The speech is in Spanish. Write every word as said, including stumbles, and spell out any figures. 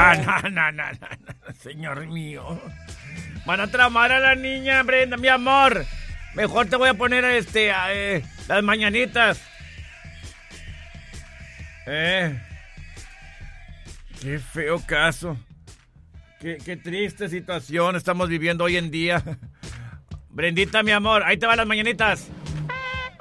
Ah, no, no, no, no, no, señor mío. Van a tramar a la niña, Brenda, mi amor. Mejor te voy a poner este, eh, las mañanitas. Eh. Qué feo caso. Qué, qué triste situación estamos viviendo hoy en día. Brendita, mi amor, ahí te van las mañanitas.